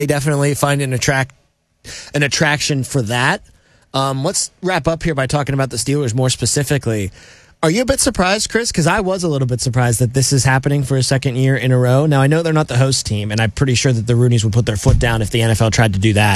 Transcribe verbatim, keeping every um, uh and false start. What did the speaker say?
they definitely find an attract an attraction for that. Um, let's wrap up here by talking about the Steelers more specifically. Are you a bit surprised, Chris? Because I was a little bit surprised that this is happening for a second year in a row. Now, I know they're not the host team, and I'm pretty sure that the Roonies would put their foot down if the N F L tried to do that.